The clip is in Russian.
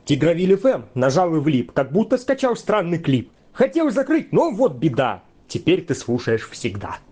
Тигровиль ФМ нажал и влип, как будто скачал странный клип. Хотел закрыть, но вот беда. Теперь ты слушаешь всегда.